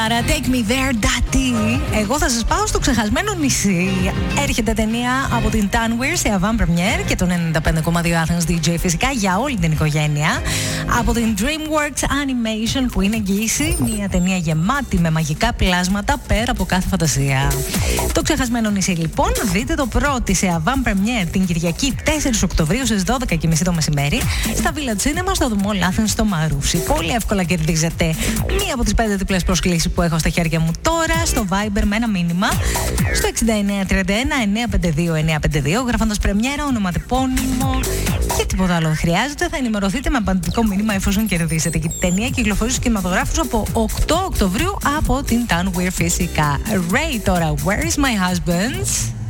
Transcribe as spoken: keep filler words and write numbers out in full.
Άρα, Take Me There, Daddy. Εγώ θα σας πάω στο ξεχασμένο νησί. Έρχεται ταινία από την Tanweer σε avant premiere και τον ενενήντα πέντε κόμμα δύο Athens ντι τζέι φυσικά για όλη την οικογένεια. Από την DreamWorks Animation που είναι εγγύηση, μια ταινία γεμάτη με μαγικά πλάσματα πέρα από κάθε φαντασία. Το ξεχασμένο νησί λοιπόν, δείτε το πρώτο σε avant premiere την Κυριακή τέσσερις Οκτωβρίου στις δώδεκα και μισή το μεσημέρι στα Village Cinema στο Mall Athens στο Μαρούσι. Πολύ εύκολα κερδίζετε μία από τις πέντε διπλές προσκλήσεις που έχω στα χέρια μου τώρα στο Viber με ένα μήνυμα στο εξήντα εννέα τριάντα ένα εννιακόσια πενήντα δύο εννιακόσια πενήντα δύο γράφοντας πρεμιέρα, ονοματεπώνυμο και τίποτα άλλο δεν χρειάζεται. Θα ενημερωθείτε με απαντητικό μήνυμα εφόσον κερδίσετε. Και η ταινία κυκλοφορεί στους κινηματογράφους από οκτώ Οκτωβρίου από την Tanweer φυσικά. Ray τώρα, Where is my husband?